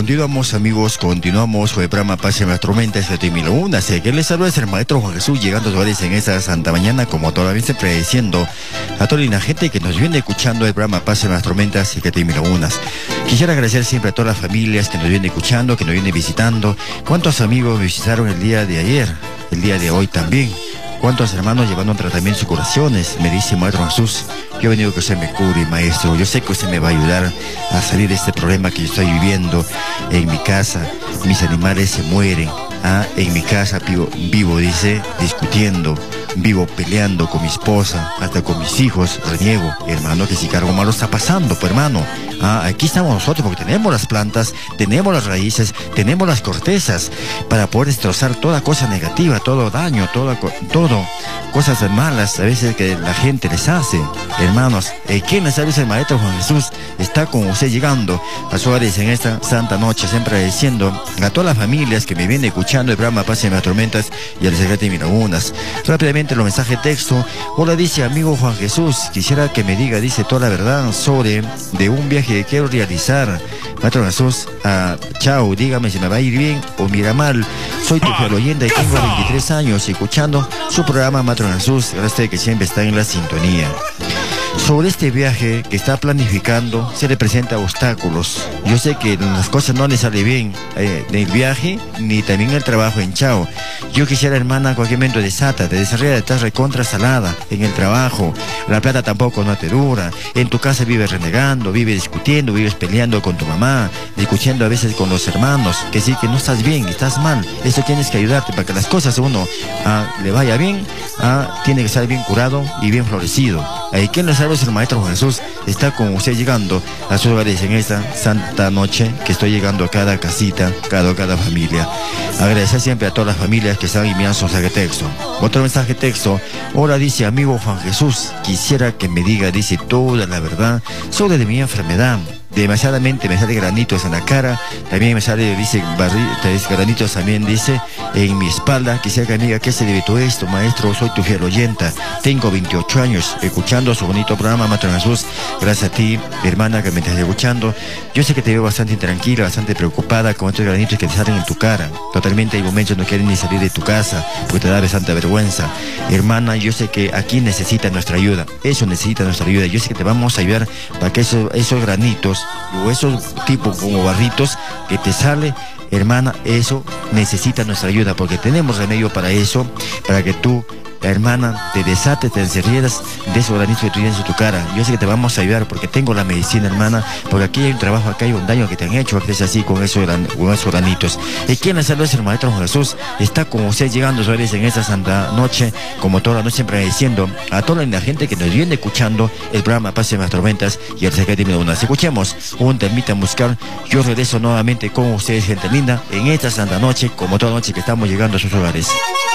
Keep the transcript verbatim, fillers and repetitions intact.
continuamos, amigos, continuamos con el programa Paz en las Tormentas de T mil uno. Así que les saluda es el maestro Juan Jesús, llegando a hogares en esta santa mañana, como todavía siempre diciendo a toda la gente que nos viene escuchando el programa Paz en las Tormentas y que T mil uno. Quisiera agradecer siempre a todas las familias que nos vienen escuchando, que nos vienen visitando. ¿Cuántos amigos me visitaron el día de ayer, el día de hoy también? ¿Cuántos hermanos llevando un tratamiento y curaciones? Me dice Maestro Jesús, yo he venido que usted me cure, maestro. Yo sé que usted me va a ayudar a salir de este problema que yo estoy viviendo en mi casa. Mis animales se mueren. Ah, en mi casa vivo, vivo, dice, discutiendo, vivo peleando con mi esposa, hasta con mis hijos, reniego, hermano, que si algo malo está pasando, pues hermano. Ah, aquí estamos nosotros porque tenemos las plantas, tenemos las raíces, tenemos las cortezas para poder destrozar toda cosa negativa, todo daño, todo, todo, cosas malas a veces que la gente les hace. Hermanos, eh, ¿quién les sabe? El Maestro Juan Jesús está con usted llegando a sus hogares en esta santa noche, siempre diciendo a todas las familias que me vienen escuchando el programa Paz en las Tormentas y al secreto de Mirabunas. Rápidamente los mensajes de texto. Hola, dice amigo Juan Jesús, quisiera que me diga, dice, toda la verdad sobre de un viaje que quiero realizar. Maestro Jesús, ah, chao, dígame si me va a ir bien o mira mal. Soy tu fiel oyente y tengo veintitrés años escuchando su programa, Maestro Jesús, gracias a que siempre está en la sintonía. Sobre este viaje que está planificando, se le presenta obstáculos. Yo sé que las cosas no le salen bien, eh, del viaje, ni también el trabajo en Chao. Yo quisiera, hermana, cualquier momento desata, te desarrolla, estás recontra salada en el trabajo. La plata tampoco no te dura. En tu casa vives renegando, vives discutiendo, vives peleando con tu mamá, discutiendo a veces con los hermanos, que sí, que no estás bien, estás mal. Eso tienes que ayudarte para que las cosas a uno ah, le vaya bien, ah, tiene que estar bien curado y bien florecido. Ahí, ¿quién les sabe? El Maestro Jesús está con usted llegando a sus hogares en esta santa noche que estoy llegando a cada casita, cada, cada familia. Agradecer siempre a todas las familias que están enviando su mensaje texto. Otro mensaje texto. Ahora dice amigo Juan Jesús, quisiera que me diga, dice, toda la verdad sobre de mi enfermedad. Demasiadamente me sale granitos en la cara, también me sale, dice, granitos también, dice, en mi espalda. Quisiera que me diga qué se debe todo esto, maestro, soy tu fiel oyenta, tengo veintiocho años escuchando su bonito programa, Maestro Jesús, gracias a ti, hermana, que me estás escuchando. Yo sé que te veo bastante intranquila, bastante preocupada con estos granitos que te salen en tu cara. Totalmente hay momentos no quieren ni salir de tu casa, porque te da bastante vergüenza. Hermana, yo sé que aquí necesita nuestra ayuda, eso necesita nuestra ayuda. Yo sé que te vamos a ayudar para que esos, esos granitos o esos tipos como barritos que te sale, hermana, eso necesita nuestra ayuda, porque tenemos remedio para eso, para que tú, hermana, te desates, te encierres de esos granitos que tú tienes en tu cara. Yo sé que te vamos a ayudar porque tengo la medicina, hermana, porque aquí hay un trabajo, acá hay un daño que te han hecho, que es así con esos, con esos granitos. ¿Y quién les saluda? Es el Maestro Jesús. Está con usted llegando a sus hogares en esta santa noche, como toda la noche, siempre diciendo a toda la gente que nos viene escuchando el programa Paz en las Tormentas y el secreto de Unas. Escuchemos un temita musical. Yo regreso nuevamente con ustedes, gente linda, en esta santa noche, como toda noche que estamos llegando a sus hogares.